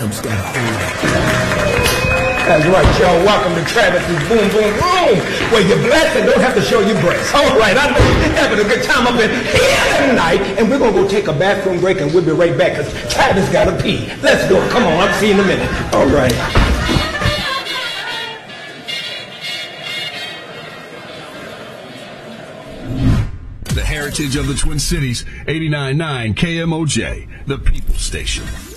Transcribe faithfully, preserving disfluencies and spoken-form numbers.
Something's got a hold of it. That's right, y'all. Welcome to Travis's Boom Boom Room, where you're blessed and don't have to show your breasts. All right, I know you're having a good time up in here tonight, and we're going to go take a bathroom break, and we'll be right back, because Travis got to pee. Let's go. Come on. I'll see you in a minute. All right. The heritage of the Twin Cities, eighty-nine point nine K M O J, the People Station.